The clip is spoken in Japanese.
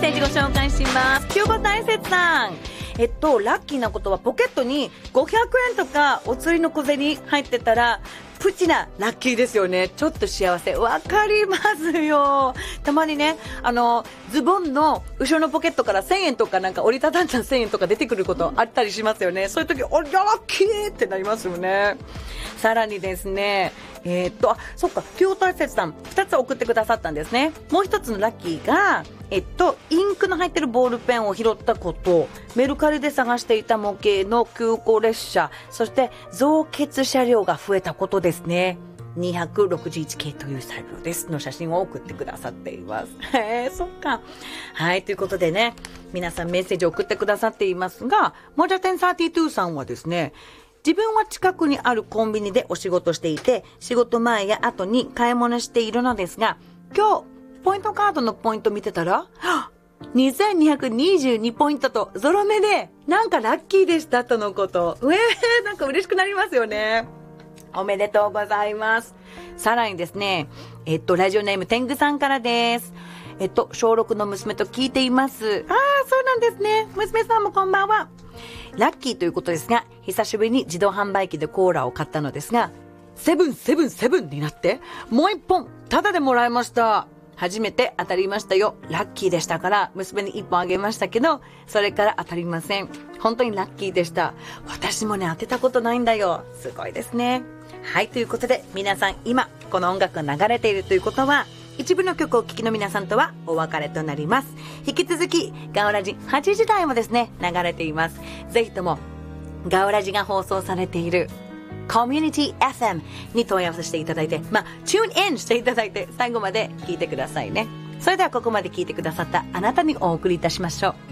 セージご紹介します。清子大雪さん。ラッキーなことはポケットに500円とかお釣りの小銭入ってたら、プチなラッキーですよね。ちょっと幸せ。わかりますよ。たまにね、ズボンの後ろのポケットから1000円とかなんか折りたたんだ1000円とか出てくることあったりしますよね。そういう時、ラッキーってなりますよね。さらにですね、そっか、清大雪さん、2つ送ってくださったんですね。もう一つのラッキーが、インクの入ってるボールペンを拾ったこと、メルカリで探していた模型の急行列車、そして増結車両が増えたことですね。261系という車両ですの写真を送ってくださっています。そっか。はい、ということでね、皆さんメッセージを送ってくださっていますが、モジャテン32さんはですね、自分は近くにあるコンビニでお仕事していて、仕事前や後に買い物しているのですが、今日、ポイントカードのポイント見てたら、2222ポイントとゾロ目で、なんかラッキーでしたとのこと。なんか嬉しくなりますよね。おめでとうございます。さらにですね、ラジオネーム天狗さんからです。小6の娘と聞いています。そうなんですね。娘さんもこんばんは。ラッキーということですが、久しぶりに自動販売機でコーラを買ったのですが、セブンになって、もう一本、タダでもらいました。初めて当たりましたよ。ラッキーでしたから、娘に一本あげましたけど、それから当たりません。本当にラッキーでした。私もね、当てたことないんだよ。すごいですね。はい、ということで、皆さん今、この音楽が流れているということは、一部の曲をお聴きの皆さんとはお別れとなります。引き続き、ガオラジ8時台もですね、流れています。ぜひとも、ガオラジが放送されている、コミュニティ FM に問い合わせしていただいて、チューンインしていただいて、最後まで聞いてくださいね。それではここまで聞いてくださったあなたにお送りいたしましょう。